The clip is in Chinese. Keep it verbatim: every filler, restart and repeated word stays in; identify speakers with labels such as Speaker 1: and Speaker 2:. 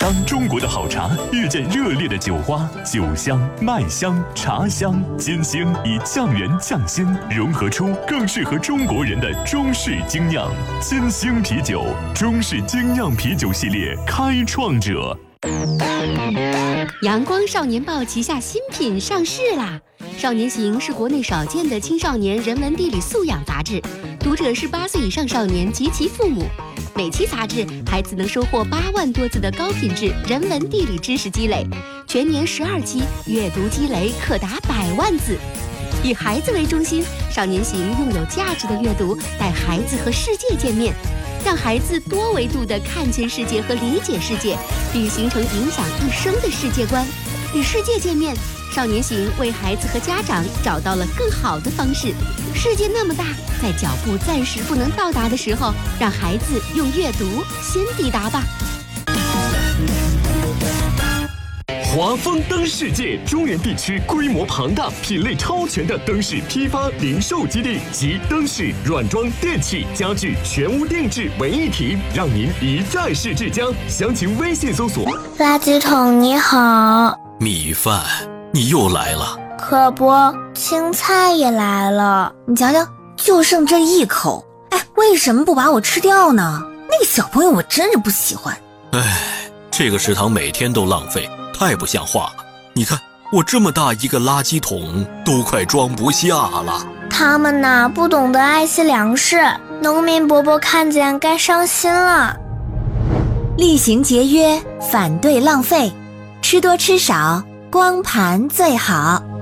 Speaker 1: 当中国的好茶遇见热烈的酒花，酒香、麦香、茶香、煎香以匠人匠心，融合出更适合中国人的中式精酿。煎香啤酒，中式精酿啤酒系列开创者。
Speaker 2: 阳光少年报旗下新品上市啦！少年行是国内少见的青少年人文地理素养杂志，读者是八岁以上少年及其父母。每期杂志，孩子能收获八万多字的高品质人文地理知识积累，全年十二期，阅读积累可达百万字。以孩子为中心，少年行用有价值的阅读带孩子和世界见面，让孩子多维度地看见世界和理解世界，并形成影响一生的世界观。与世界见面，少年行为孩子和家长找到了更好的方式。世界那么大，在脚步暂时不能到达的时候，让孩子用阅读先抵达吧。
Speaker 3: 华丰灯世界中原地区规模庞大、品类超全的灯饰批发零售基地，集灯饰、软装、电器、家具全屋定制为一体，让您一站式至家。详情微信搜索。
Speaker 4: 垃圾桶你好。
Speaker 5: 米饭，你又来了。
Speaker 4: 可不，青菜也来了。
Speaker 6: 你瞧瞧，就剩这一口，哎，为什么不把我吃掉呢？那个小朋友我真是不喜欢。
Speaker 5: 哎，这个食堂每天都浪费，太不像话了。你看我这么大一个垃圾桶都快装不下了。
Speaker 4: 他们呐，不懂得爱惜粮食，农民伯伯看见该伤心了。
Speaker 6: 厉行节约，反对浪费，吃多吃少，光盘最好。